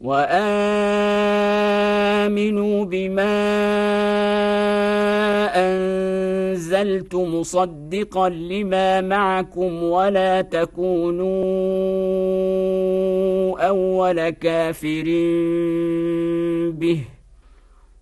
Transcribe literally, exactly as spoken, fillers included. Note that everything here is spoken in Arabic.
وآمنوا بما أنزلت مصدقا لما معكم ولا تكونوا أول كافر به